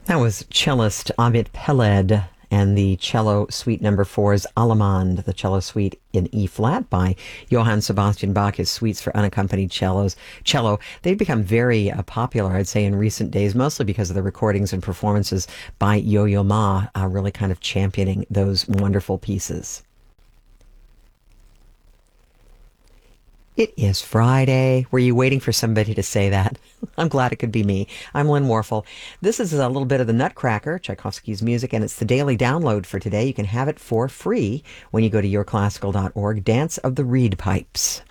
That was cellist Amit Peled and the cello suite number four's Allemande, the cello suite in E flat by Johann Sebastian Bach, his suites for unaccompanied cello. They've become very popular, I'd say, in recent days, mostly because of the recordings and performances by Yo-Yo Ma, really kind of championing those wonderful pieces. It is Friday. Were you waiting for somebody to say that? I'm glad it could be me. I'm Lynn Warfel. This is a little bit of the Nutcracker, Tchaikovsky's music, and it's the daily download for today. You can have it for free when you go to yourclassical.org. Dance of the Reed Pipes.